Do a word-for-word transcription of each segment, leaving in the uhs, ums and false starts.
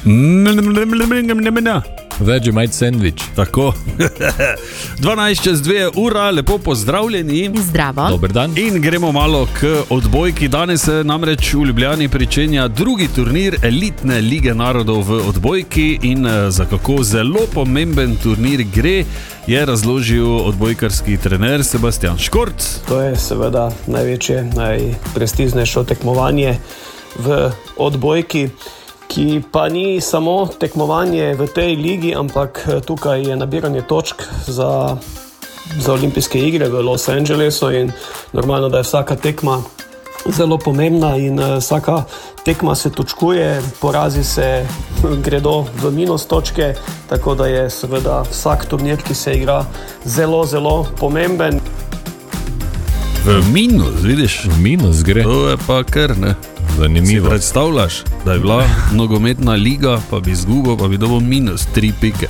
Vegemite sandwich. Tako. dvanajst čez dve ura, lepo pozdravljeni. Zdravo. Dober dan. In gremo malo k odbojki. Danes se namreč v Ljubljani pričenja drugi turnir elitne lige narodov v odbojki in za kako zelo pomemben turnir gre, je razložil odbojkarski trener Sebastian Škort. To je seveda največje, najprestižnejše tekmovanje v odbojki, ki pa ni samo tekmovanje v tej ligi, ampak tukaj je nabiranje točk za, za olimpijske igre v Los Angelesu in normalno, da je vsaka tekma zelo pomembna in vsaka tekma se točkuje, porazi se gredo v minus točke, tako da je seveda vsak turnir, ki se igra, zelo, zelo pomemben. V minus, vidiš? V minus gre. To je pa kar, ne? Zanimivo. Si predstavljaš, da je bila nogometna liga, pa bi izgubil, pa bi dobil minus tri pike.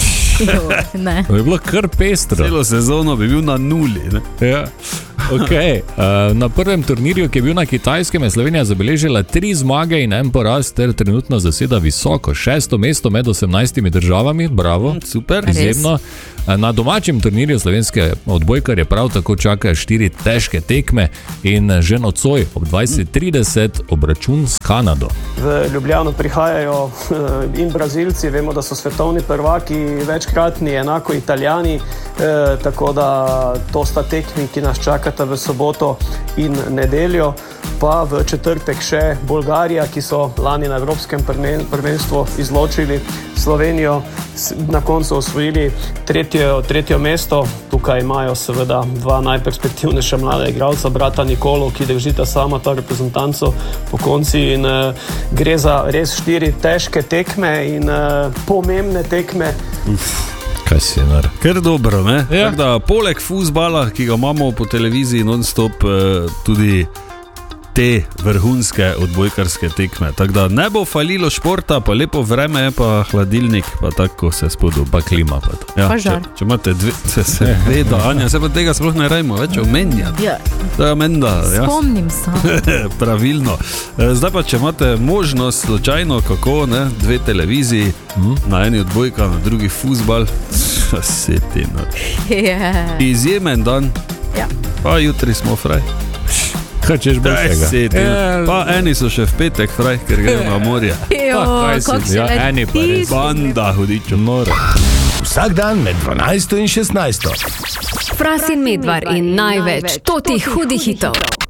Ne. To je bilo kar pestro. Celo sezono bi bil na nuli, ne? Ja. Okay. Uh, na prvem turnirju, ki je bil na Kitajskem, je Slovenija zabeležila tri zmage in en poraz ter trenutno zaseda visoko šesto mesto med osemnajstimi državami. Bravo, super, izjemno. Na domačem turnirju slovenske odbojkarje prav tako čakajo štiri težke tekme in že nocoj ob dvajset trideset obračun s Kanado. V Ljubljano prihajajo in Brazilci, vemo, da so svetovni prvaki, večkratni, enako Italijani, eh, tako da to sta tekmi, ki nas čakata v soboto in nedeljo, pa v četrtek še Bolgarija, ki so lani na Evropskem prvenstvu izločili Slovenijo, na koncu osvojili tretjo, tretjo mesto. Tukaj imajo seveda dva najperspektivnejša mlada igralca, brata Nikolo, ki držita sama ta reprezentanco po konci in uh, gre za res štiri težke tekme in uh, pomembne tekme. Uf. Kaj si nar? Ker dobro, ne? Ja. Tak da, poleg fuzbala, ki ga imamo po televiziji non-stop, eh, tudi te vrhunske odbojkarske tekme. Tako da ne bo falilo športa, pa lepo vreme, pa hladilnik, pa tako se spodu. Pa klima pa to. Ja, Pa če, žar. če imate dve, se, se veda, Anja, se pa tega sploh ne rajmo več omenjati. Ja, To je menda, ja. spomnim se. Pravilno. Eh, Zdaj pa, če imate možnost slučajno, kako, ne, dve televiziji, Hmm? na eni odbojka, na drugi fuzbal, se ti, no. Yeah. Izjemen dan, Ja. pa jutri smo fraj. Kaj češ boljšega? Se ti, Ja. pa eni so še v petek fraj, ker grejo na morje. Jo, Pa, kaj si? kako si Ja, le eni pa res. ti- Banda hudičev. Noro. Vsak dan med dvanajsto in šestnajsto. Fras in Medvar in največ totih hudih hitov.